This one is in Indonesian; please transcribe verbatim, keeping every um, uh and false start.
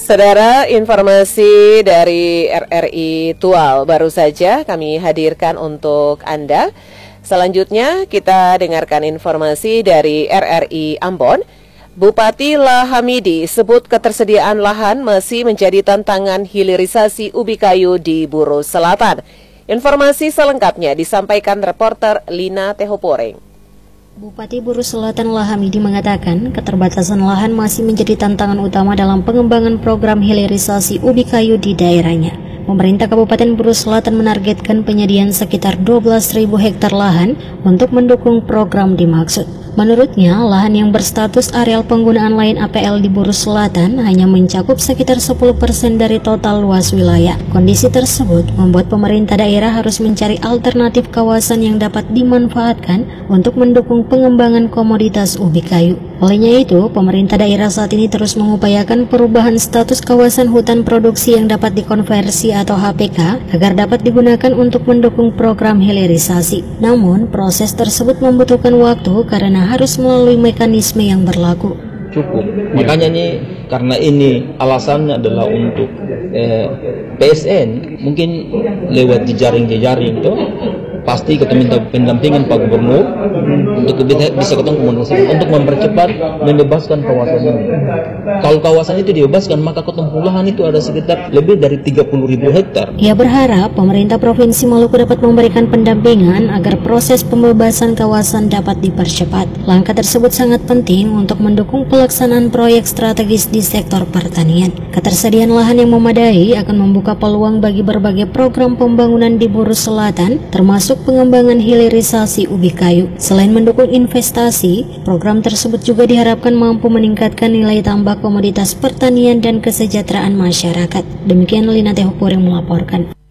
Saudara, informasi dari R R I Tual baru saja kami hadirkan untuk Anda. Selanjutnya kita dengarkan informasi dari R R I Ambon. Bupati Lahamidi sebut ketersediaan lahan masih menjadi tantangan hilirisasi ubi kayu di Buru Selatan. Informasi selengkapnya disampaikan reporter Lina Tehoporeng. Bupati Buru Selatan Lahamidi mengatakan keterbatasan lahan masih menjadi tantangan utama dalam pengembangan program hilirisasi ubi kayu di daerahnya. Pemerintah Kabupaten Buru Selatan menargetkan penyediaan sekitar dua belas ribu hektar lahan untuk mendukung program dimaksud. Menurutnya, lahan yang berstatus areal penggunaan lain A P L di Buru Selatan hanya mencakup sekitar sepuluh persen dari total luas wilayah. Kondisi tersebut membuat pemerintah daerah harus mencari alternatif kawasan yang dapat dimanfaatkan untuk mendukung pengembangan komoditas ubi kayu. Olehnya itu, pemerintah daerah saat ini terus mengupayakan perubahan status kawasan hutan produksi yang dapat dikonversi atau H P K agar dapat digunakan untuk mendukung program hilirisasi. Namun, proses tersebut membutuhkan waktu karena harus melalui mekanisme yang berlaku. Cukup. Makanya nih, karena ini alasannya adalah untuk eh, P S N, mungkin lewat jejaring-jejaring itu pasti kita minta pendampingan Pak Gubernur untuk bisa, bisa ketemu komunikasi untuk mempercepat membebaskan kawasan ini. Kalau kawasan itu dibebaskan, maka ketemu lahan itu ada sekitar lebih dari tiga puluh ribu hektar. Ia berharap pemerintah Provinsi Maluku dapat memberikan pendampingan agar proses pembebasan kawasan dapat dipercepat. Langkah tersebut sangat penting untuk mendukung pelaksanaan proyek strategis di sektor pertanian. Ketersediaan lahan yang memadai akan membuka peluang bagi berbagai program pembangunan di Buru Selatan, termasuk pengembangan hilirisasi ubi kayu. Selain mendukung investasi, program tersebut juga diharapkan mampu meningkatkan nilai tambah komoditas pertanian dan kesejahteraan masyarakat. Demikian Lina Tehoporeng melaporkan.